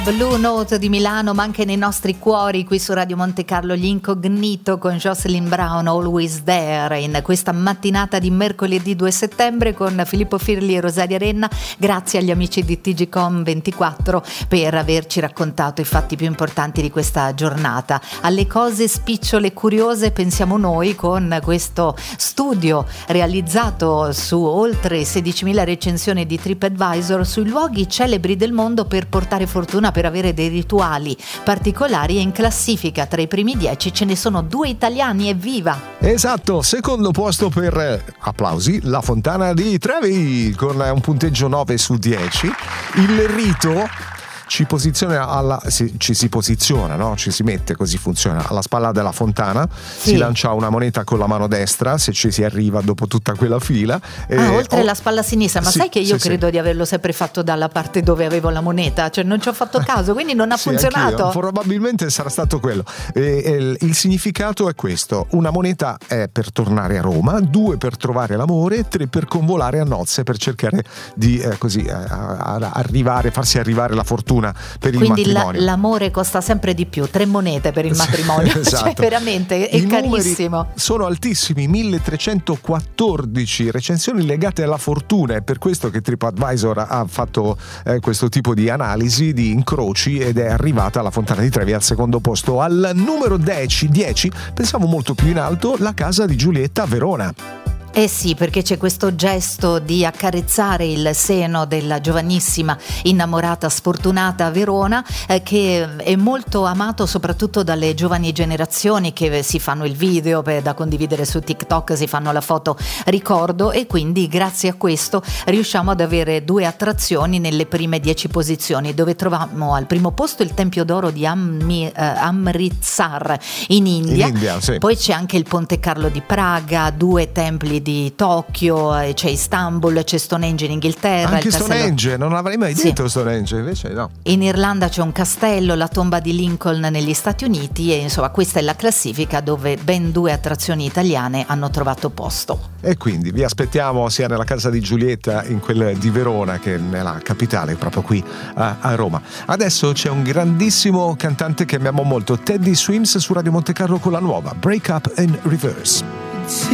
Blue Note di Milano, ma anche nei nostri cuori qui su Radio Monte Carlo, gli Incognito con Jocelyn Brown, Always There, in questa mattinata di mercoledì 2 settembre con Filippo Firli e Rosaria Renna. Grazie agli amici di TGcom 24 per averci raccontato i fatti più importanti di questa giornata. Alle cose spicciole e curiose pensiamo noi con questo studio realizzato su oltre 16.000 recensioni di TripAdvisor sui luoghi celebri del mondo per portare fortuna, per avere dei rituali particolari, e in classifica tra i primi 10 ce ne sono 2 italiani, evviva! Esatto, secondo posto per applausi la Fontana di Trevi con un punteggio 9 su 10. Il rito ci si posiziona, no? Ci si mette, così funziona, alla spalla della fontana, sì. Si lancia una moneta con la mano destra se ci si arriva dopo tutta quella fila. Oltre la spalla sinistra, ma sì, sai che io credo di averlo sempre fatto dalla parte dove avevo la moneta, cioè non ci ho fatto caso, quindi non ha funzionato. Anch'io. Probabilmente sarà stato quello. Il significato è questo: una moneta è per tornare a Roma, 2 per trovare l'amore, 3 per convolare a nozze, per cercare di farsi arrivare la fortuna per il matrimonio. Quindi l'amore costa sempre di più, 3 monete per il matrimonio. Esatto. Cioè veramente è carissimo. Sono altissimi, 1314 recensioni legate alla fortuna, è per questo che TripAdvisor ha fatto questo tipo di analisi di incroci ed è arrivata la Fontana di Trevi al secondo posto. Al numero 10, pensavo molto più in alto, la casa di Giulietta a Verona. Eh sì, perché c'è questo gesto di accarezzare il seno della giovanissima innamorata sfortunata a Verona, che è molto amato soprattutto dalle giovani generazioni che si fanno il video da condividere su TikTok, si fanno la foto ricordo, e quindi grazie a questo riusciamo ad avere 2 attrazioni nelle prime 10 posizioni, dove troviamo al primo posto il Tempio d'Oro di Amritsar in India, sì. Poi c'è anche il Ponte Carlo di Praga, 2 templi di Tokyo, c'è Istanbul, c'è Stonehenge in Inghilterra. Anche Stonehenge, non avrei mai detto Stonehenge, invece no. In Irlanda c'è un castello, la tomba di Lincoln negli Stati Uniti, e insomma questa è la classifica dove ben 2 attrazioni italiane hanno trovato posto. E quindi vi aspettiamo sia nella casa di Giulietta, in quella di Verona, che nella capitale, proprio qui a Roma. Adesso c'è un grandissimo cantante che amiamo molto, Teddy Swims, su Radio Monte Carlo con la nuova Break Up in Reverse.